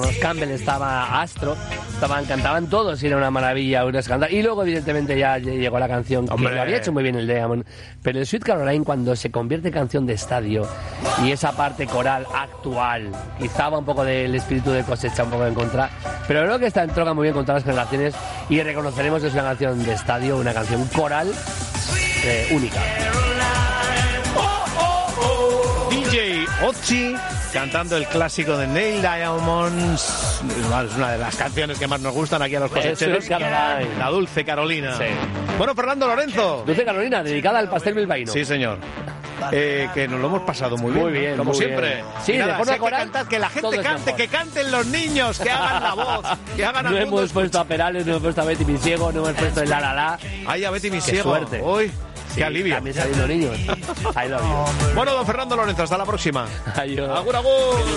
Carlos Campbell, estaba Astro, cantaban todos y era una maravilla oírles cantar. Y luego, evidentemente, ya llegó la canción, que lo había hecho muy bien el Diamond, pero el Sweet Caroline, cuando se convierte en canción de estadio y esa parte coral actual, quizá va un poco del espíritu de Cosecha un poco en contra, pero creo que esta entronca muy bien con todas las generaciones y reconoceremos que es una canción de estadio, una canción coral única. DJ Ozzy cantando el clásico de Neil Diamond. Es una de las canciones que más nos gustan aquí a los cosecheros. La Dulce Carolina. Sí. Bueno, Fernando Lorenzo. Dulce Carolina, dedicada al pastel bilbaíno. Sí, señor. Que nos lo hemos pasado muy bien. Muy bien, como muy siempre. Bien. Sí, nada, de forma coral, cantad, que la gente cante, que canten los niños, que hagan la voz, que hagan No hemos puesto a Perales, no hemos puesto a Betty mi ciego, no hemos puesto el la la la. Ay, a Betty mi Qué ciego. Suerte. Uy. Sí, qué alivio. También saliendo niños. I love you. Bueno, don Fernando Lorenzo, hasta la próxima. Adiós. Agur, agur.